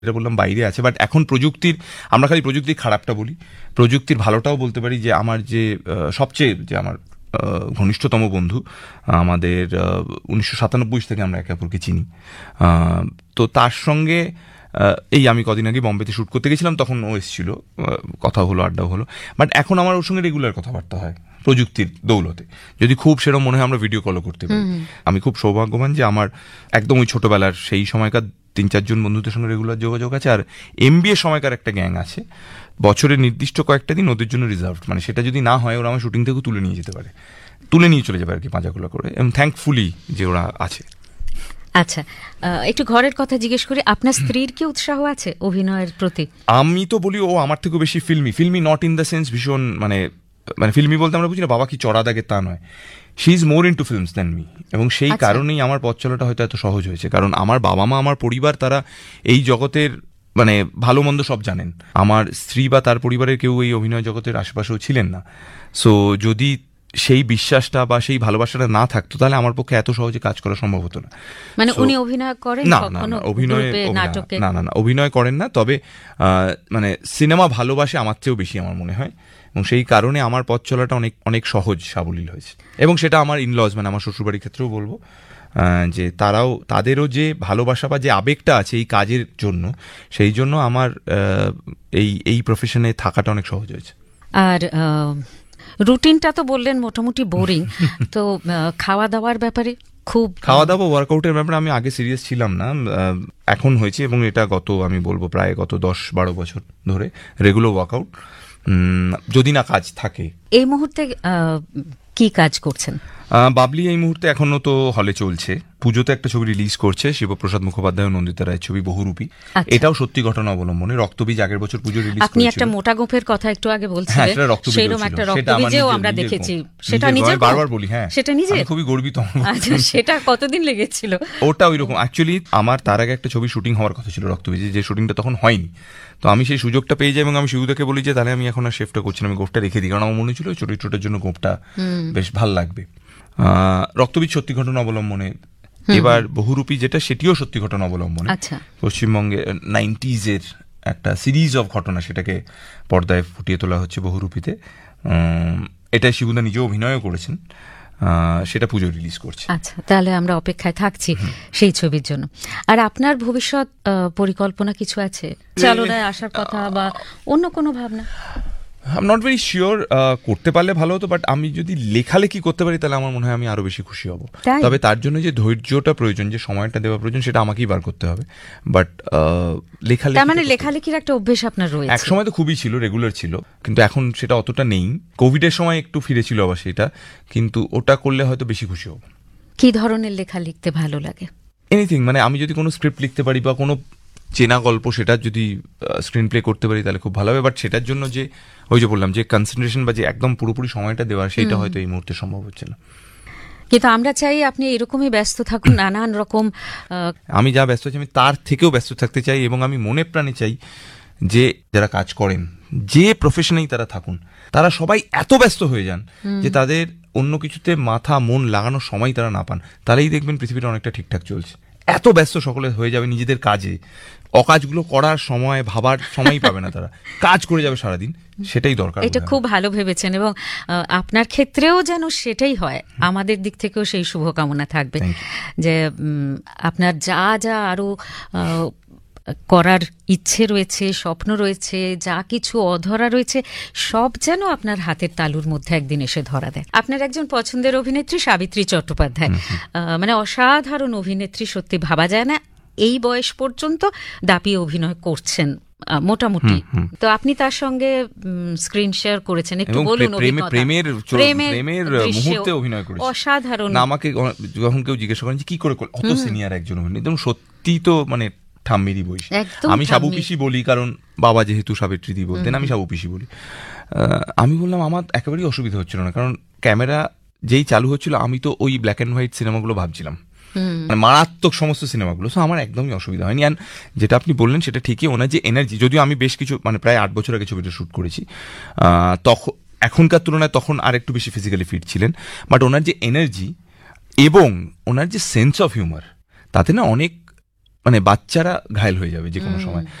যেটা বললাম বাইরে আছে, বাট এখন প্রযুক্তির, আমরা খালি প্রযুক্তির খারাপটা বলি, প্রযুক্তির ভালোটাও বলতে পারি। যে আমার যে সবচেয়ে যে আমার ঘনিষ্ঠতম বন্ধু, আমাদের 1997 থেকে আমরা একে অপরকে চিনি, তো তার সঙ্গে এই আমি কদিন আগে বম্বেতে শ্যুট করতে গেছিলাম, তখন ও এসেছিল, কথা হলো, আড্ডাও হলো, বাট এখন আমার ওর সঙ্গে রেগুলার কথাবার্তা হয় প্রযুক্তির দৌলতে। যদি খুব সেরকম মনে হয় আমরা ভিডিও কলও করতে পারি। আমি খুব সৌভাগ্যবান যে আমার একদম ওই ছোটবেলার সেই সময়কার 3-4 জন বন্ধুদের সঙ্গে রেগুলার যোগাযোগ আছে। আর MBA সময়কার একটা গ্যাং আছে, বছরের নির্দিষ্ট কয়েকটা দিন ওদের জন্য রিজার্ভ, মানে সেটা যদি না হয় ওরা আমার শুটিং থেকেও তুলে নিয়ে যেতে পারে, তুলে নিয়ে চলে যাবে আর কি পাঁজাগুলো করে, এবং থ্যাঙ্কফুলি যে ওরা আছে। আচ্ছা, একটু ঘরের কথা জিজ্ঞেস করি, আপনার স্ত্রীর কি উৎসাহ আছে অভিনয়ের প্রতি? আমি তো বলি ও আমার থেকেও বেশি filmi not in the sense ভীষণ মানে ফিল্মি বলতে আমরা বুঝি না বাবা কি চড়া দাগে, তা নয়। She is more into films than me, এবং সেই কারণেই আমার পথ চলাটা হয়তো এত সহজ হয়েছে। কারণ আমার বাবা মা, আমার পরিবার, তারা এই জগতের মানে ভালো মন্দ সব জানেন। আমার স্ত্রী বা তার পরিবারের কেউ এই অভিনয় জগতের আশেপাশেও ছিলেন না। সো যদি সেই বিশ্বাসটা বা সেই ভালোবাসাটা না থাকতো, তাহলে আমার পক্ষে এত সহজে কাজ করা সম্ভব হতো না। মানে উনি অভিনয় করেন না, অভিনয় করেন না, তবে মানে সিনেমা ভালোবাসে আমার চেয়েও বেশি আমার মনে হয়, এবং সেই কারণে আমার পথ চলাটা অনেক অনেক সহজ সাবলীল হয়েছে। এবং সেটা আমার ইনলজ, মানে আমার শ্বশুরবাড়ির ক্ষেত্রেও বলবো যে তাদেরও যে ভালোবাসা বা যে আবেগটা আছে এই কাজের জন্য, সেই জন্য আমার এই প্রফেশনে থাকাটা অনেক সহজ হয়েছে। আর রুটিনটা তো বললেন মোটামুটি বোরিং, তো খাওয়া দাওয়ার ব্যাপারে? খাওয়া দাওয়া, ওয়ার্কআউটের ব্যাপারে আমি আগে সিরিয়াস ছিলাম না, এখন হয়েছে, এবং এটা আমি বলবো প্রায় গত 10-12 বছর ধরে রেগুলার ওয়ার্কআউট, যদি না কাজ থাকে। এই মুহূর্তে কি কাজ করছেন? বাবলি এই মুহূর্তে এখনো তো হলে চলছে, পুজোতে একটা ছবি রিলিজ করছে, শিবপ্রসাদ মুখোপাধ্যায় ও নন্দিতা রায়ের ছবি বহুরূপী। এটাও সত্যি ঘটনা অবলম্বনে। রক্তবীজ আগের বছর পুজো রিলিজ করেছিল। আপনি একটা মোটা গোঁফের কথা একটু আগে বলছিলেন, সেরকম একটা রক্তবীজও আমরা দেখেছি। সেটা নিজে বারবার বলি, হ্যাঁ সেটা নিজে খুবই গর্বিত। আচ্ছা, সেটা কতদিন লেগেছিল? ওটা ওইরকম অ্যাকচুয়ালি আমার তার আগে একটা ছবি শুটিং হওয়ার কথা ছিল রক্তবীজে, যে শুটিংটা তখন হয়নি। তো আমি সেই সুযোগটা পেয়ে যাই, এবং আমি শিবুদাকে বলি যে তাহলে আমি এখন আর শেফটা করছি না, আমি গোফটা রেখে দিই, কারণ আমার মনে হচ্ছিল চরিত্রটার জন্য গোফটা বেশ ভাল লাগবে। রক্তবীজ সত্যি ঘটনা অবলম্বনে। এবার বহুরূপী যেটা, সেটিও সত্যি ঘটনা অবলম্বনে। পশ্চিমবঙ্গে 90s একটা সিরিজ অফ ঘটনা, সেটাকে পর্দায় ফুটিয়ে তোলা হচ্ছে বহুরূপীতে। এটাই শিবুদা নিজেও অভিনয়ও করেছেন, সেটা পুজো রিলিজ করছে। আচ্ছা, তাহলে আমরা অপেক্ষায় থাকছি সেই ছবির জন্য। আর আপনার ভবিষ্যৎ পরিকল্পনা কিছু আছে? চালনায় আসার কথা বা অন্য কোনো ভাবনা? I am not very sure. করতে পারলে ভালো হতো, বাট আমি যদি লেখালেখি করতে পারি তাহলে আমার মনে হয় আমি আরো বেশি খুশি হব। তবে তার জন্য যে ধৈর্যটা প্রয়োজন, যে সময়টা দেওয়া প্রয়োজন, সেটা আমাকেই বার করতে হবে। বাট লেখালেখির একটা অভ্যেস আপনার রয়েছে? এক সময় তো খুবই ছিল, রেগুলার ছিল, কিন্তু এখন সেটা অতটা নেই। কোভিডের সময় একটু ফিরেছিল আবার সেটা, কিন্তু ওটা করলে হয়তো বেশি খুশি হব। কি ধরনের লেখা লিখতে ভালো লাগে? এনিথিং, মানে আমি যদি কোনো স্ক্রিপ্ট লিখতে পারি বা কোনো চেনা গল্প, সেটা যদি স্ক্রিন প্লে করতে পারি তাহলে খুব ভালো হবে। বাট সেটার জন্য যে ওই যে বললাম যে কনসেন্ট্রেশন বা যে একদম পুরোপুরি সময়টা দেওয়া, সেটা হয়তো এই মুহূর্তে সম্ভব হচ্ছে না। কিন্তু আমরা চাই আপনি এরকমই ব্যস্ত থাকুন, নানান রকম। আমি যা ব্যস্ত আছি আমি তার থেকেও ব্যস্ত থাকতে চাই, এবং আমি মনে প্রাণে চাই যে যারা কাজ করেন, যে প্রফেশনেই তারা থাকুন, তারা সবাই এত ব্যস্ত হয়ে যান যে তাদের অন্য কিছুতে মাথা মন লাগানোর সময় তারা না পান। তাহলেই দেখবেন পৃথিবীটা অনেকটা ঠিকঠাক চলছে। এত ব্যস্ত সকলে হয়ে যাবে নিজেদের কাজে, অকাজগুলো করার সময়, ভাবার সময় পাবে না, তারা কাজ করে যাবে সারাদিন, সেটাই দরকার। এটা খুব ভালো ভেবেছেন, এবং আপনার ক্ষেত্রেও যেন সেটাই হয়। আমাদের দিক থেকেও সেই শুভকামনা থাকবে যে আপনার যা যা আরো করার ইচ্ছে রয়েছে, স্বপ্ন রয়েছে, যা কিছু অধরা রয়েছে, সব যেন আপনার হাতের তালুর মধ্যে একদিন এসে ধরা দেয়। আপনার একজন পছন্দের অভিনেত্রী সাবিত্রী চট্টোপাধ্যায়, মানে অসাধারণ অভিনেত্রী, সত্যি ভাবা যায় না এই বয়স পর্যন্ত দাপিয়ে অভিনয় করছেন মোটামুটি। তো আপনি তার সঙ্গে স্ক্রিন শেয়ার করেছেন, একটু বলুন। প্রেমের মুহূর্তে অভিনয় করেছেন, অসাধারণ। আমাকে যখন কেউ জিজ্ঞাসা করেন যে কি করে অত সিনিয়র একজন অভিনেত্রী, এবং সত্যি তো মানে ঠাম্মিরই বই। আমি সাবু পিসি বলি, কারণ বাবা যেহেতু সাবিত্রী দি বলতেন, আমি সাবু পিসি বলি। আমি বললাম আমার একেবারেই অসুবিধা হচ্ছিল না, কারণ ক্যামেরা যেই চালু হচ্ছিল আমি তো ওই ব্ল্যাক অ্যান্ড হোয়াইট সিনেমাগুলো ভাবছিলাম, মানে মারাত্মক সমস্ত সিনেমাগুলো। সো আমার একদমই অসুবিধা হয়নি। অ্যান্ড যেটা আপনি বললেন সেটা ঠিকই, ওনার যে এনার্জি, যদিও আমি বেশ কিছু মানে প্রায় 8 বছর আগে ছবিটা শ্যুট করেছি, তখন এখনকার তুলনায় তখন আর একটু বেশি ফিজিক্যালি ফিট ছিলেন, বাট ওনার যে এনার্জি এবং ওনার যে সেন্স অফ হিউমার, তাতে না অনেক মানে বাচ্চারা ঘায়েল হয়ে যাবে যে কোনো সময়।